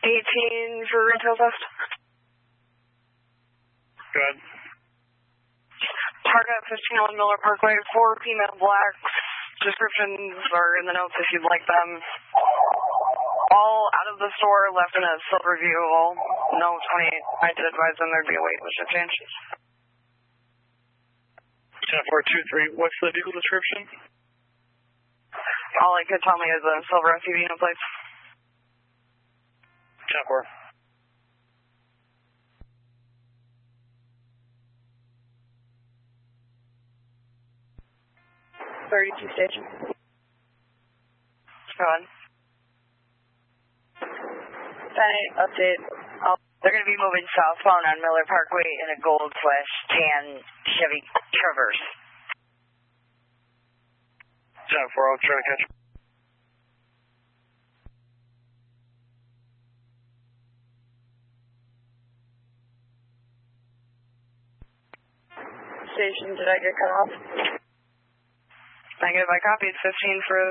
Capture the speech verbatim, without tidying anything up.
eighteen for retail theft. Go ahead. Target fifteen on Miller Parkway, four female blacks. Descriptions are in the notes if you'd like them. All out of the store, left in a silver vehicle. No twenty-eight. I did advise them there'd be a wait with shift change. ten four two three, what's the vehicle description? All he could tell me is a silver S U V, no plates. ten four. thirty-two station. Go on. Benny, update. I'll, they're going to be moving southbound on Miller Parkway in a gold slash tan Chevy Traverse. ten four, I'll try to catch. Station, did I get cut off? Negative, I copied fifteen for